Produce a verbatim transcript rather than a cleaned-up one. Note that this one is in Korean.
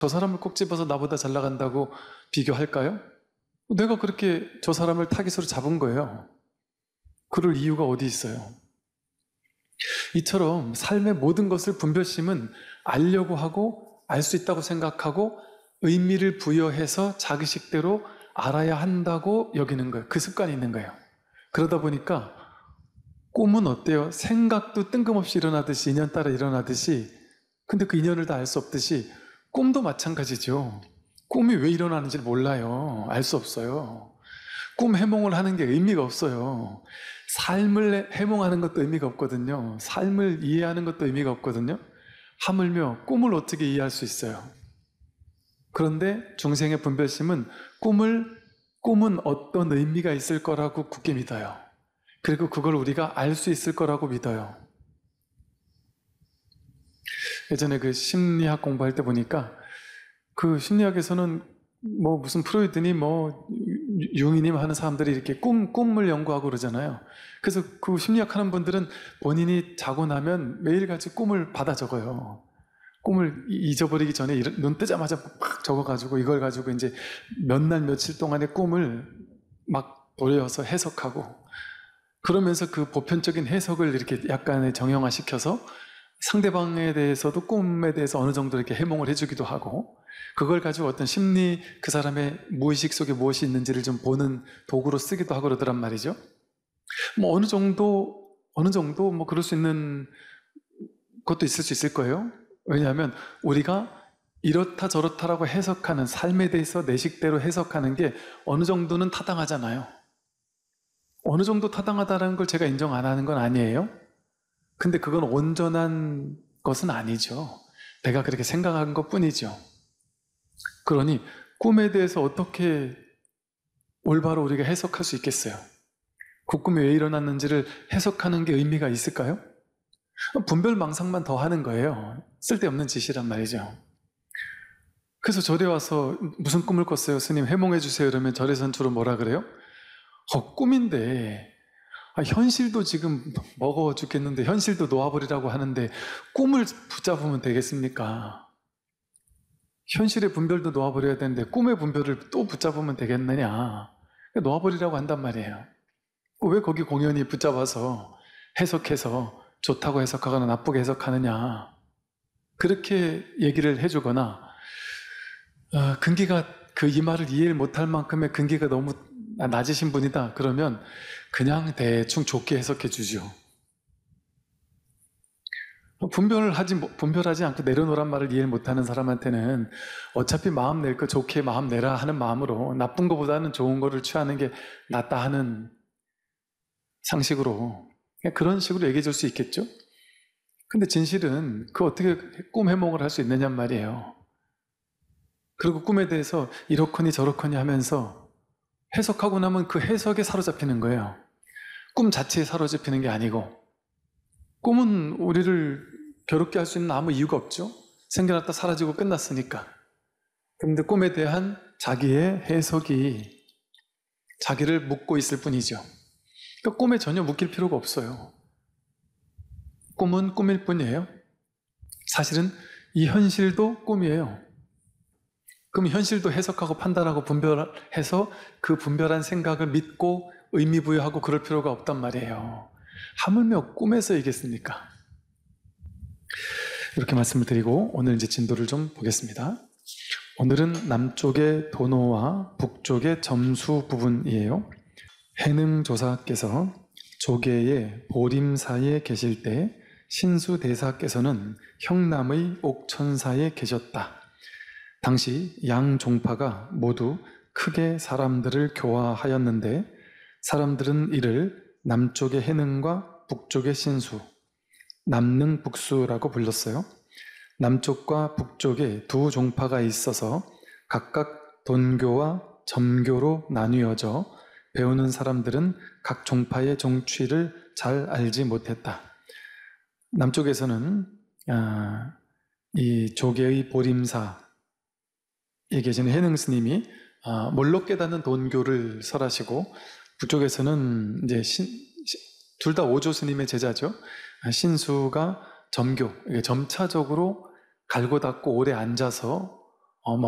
저 사람을 꼭 집어서 나보다 잘 나간다고 비교할까요? 내가 그렇게 저 사람을 타깃으로 잡은 거예요. 그럴 이유가 어디 있어요? 이처럼 삶의 모든 것을 분별심은 알려고 하고 알 수 있다고 생각하고 의미를 부여해서 자기식대로 알아야 한다고 여기는 거예요. 그 습관이 있는 거예요. 그러다 보니까 꿈은 어때요? 생각도 뜬금없이 일어나듯이 인연 따라 일어나듯이, 근데 그 인연을 다 알 수 없듯이 꿈도 마찬가지죠. 꿈이 왜 일어나는지 몰라요. 알 수 없어요. 꿈 해몽을 하는 게 의미가 없어요. 삶을 해몽하는 것도 의미가 없거든요. 삶을 이해하는 것도 의미가 없거든요. 하물며 꿈을 어떻게 이해할 수 있어요? 그런데 중생의 분별심은 꿈을, 꿈은 어떤 의미가 있을 거라고 굳게 믿어요. 그리고 그걸 우리가 알 수 있을 거라고 믿어요. 예전에 그 심리학 공부할 때 보니까 그 심리학에서는 뭐 무슨 프로이드니 뭐 융이님 하는 사람들이 이렇게 꿈, 꿈을 연구하고 그러잖아요. 그래서 그 심리학 하는 분들은 본인이 자고 나면 매일같이 꿈을 받아 적어요. 꿈을 잊어버리기 전에 눈 뜨자마자 막 적어가지고 이걸 가지고 이제 몇 날 며칠 동안의 꿈을 막 돌려서 해석하고, 그러면서 그 보편적인 해석을 이렇게 약간의 정형화시켜서 상대방에 대해서도 꿈에 대해서 어느 정도 이렇게 해몽을 해주기도 하고, 그걸 가지고 어떤 심리, 그 사람의 무의식 속에 무엇이 있는지를 좀 보는 도구로 쓰기도 하고 그러더란 말이죠. 뭐 어느 정도, 어느 정도 뭐 그럴 수 있는 것도 있을 수 있을 거예요. 왜냐하면 우리가 이렇다 저렇다라고 해석하는, 삶에 대해서 내 식대로 해석하는 게 어느 정도는 타당하잖아요. 어느 정도 타당하다는 걸 제가 인정 안 하는 건 아니에요. 근데 그건 온전한 것은 아니죠. 내가 그렇게 생각한 것 뿐이죠. 그러니 꿈에 대해서 어떻게 올바로 우리가 해석할 수 있겠어요? 그 꿈이 왜 일어났는지를 해석하는 게 의미가 있을까요? 분별망상만 더 하는 거예요. 쓸데없는 짓이란 말이죠. 그래서 절에 와서 무슨 꿈을 꿨어요? 스님 해몽해 주세요. 이러면 절에서는 주로 뭐라 그래요? 어, 꿈인데 아, 현실도 지금 먹어 죽겠는데 현실도 놓아버리라고 하는데 꿈을 붙잡으면 되겠습니까? 현실의 분별도 놓아버려야 되는데 꿈의 분별을 또 붙잡으면 되겠느냐? 놓아버리라고 한단 말이에요. 왜 거기 공연히 붙잡아서 해석해서 좋다고 해석하거나 나쁘게 해석하느냐? 그렇게 얘기를 해주거나, 어, 근기가 그 이 말을 이해를 못할 만큼의 근기가 너무 낮으신 분이다 그러면 그냥 대충 좋게 해석해 주죠. 분별을 하지, 분별하지 않고 내려놓으란 말을 이해를 못하는 사람한테는 어차피 마음 낼 거 좋게 마음 내라 하는 마음으로 나쁜 것보다는 좋은 거를 취하는 게 낫다 하는 상식으로 그런 식으로 얘기해 줄 수 있겠죠? 근데 진실은 그 어떻게 꿈 해몽을 할 수 있느냔 말이에요. 그리고 꿈에 대해서 이렇거니 저렇거니 하면서 해석하고 나면 그 해석에 사로잡히는 거예요. 꿈 자체에 사로잡히는 게 아니고, 꿈은 우리를 괴롭게 할 수 있는 아무 이유가 없죠. 생겨났다 사라지고 끝났으니까. 그런데 꿈에 대한 자기의 해석이 자기를 묶고 있을 뿐이죠. 그러니까 꿈에 전혀 묶일 필요가 없어요. 꿈은 꿈일 뿐이에요. 사실은 이 현실도 꿈이에요. 그럼 현실도 해석하고 판단하고 분별해서 그 분별한 생각을 믿고 의미 부여하고 그럴 필요가 없단 말이에요. 하물며 꿈에서 이겠습니까? 이렇게 말씀을 드리고 오늘 이제 진도를 좀 보겠습니다. 오늘은 남쪽의 도노와 북쪽의 점수 부분이에요. 해능조사께서 조계의 보림 사이에 계실 때 신수대사께서는 형남의 옥천사에 계셨다. 당시 양 종파가 모두 크게 사람들을 교화하였는데 사람들은 이를 남쪽의 해능과 북쪽의 신수, 남능북수라고 불렀어요. 남쪽과 북쪽에 두 종파가 있어서 각각 돈교와 점교로 나뉘어져 배우는 사람들은 각 종파의 정취를 잘 알지 못했다. 남쪽에서는 아, 이 조계의 보림사 에 계시는 해능 스님이 아, 몰로 깨닫는 돈교를 설하시고, 북쪽에서는 이제 둘 다 오조 스님의 제자죠. 신수가 점교, 점차적으로 갈고 닦고 오래 앉아서